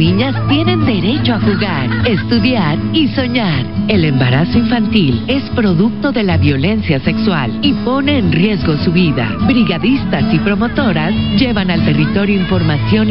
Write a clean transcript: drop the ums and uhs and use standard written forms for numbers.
niñas tienen derecho a jugar, estudiar y soñar. El embarazo infantil es producto de la violencia sexual y pone en riesgo su vida. Brigadistas y promotoras llevan al territorio información